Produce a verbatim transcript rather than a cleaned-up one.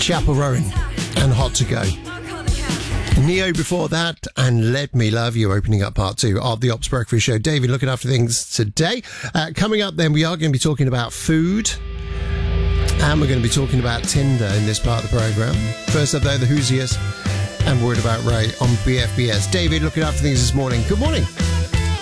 Chapel Rowan and Hot to Go. Neo before that, and Let Me Love You, opening up part two of the Ops Breakfast Show. David looking after things today. Uh, coming up then, we are going to be talking about food, and we're going to be talking about Tinder in this part of the programme. First up though, the Hoosiers and Worried About Ray on B F B S. David looking after things this morning. Good morning.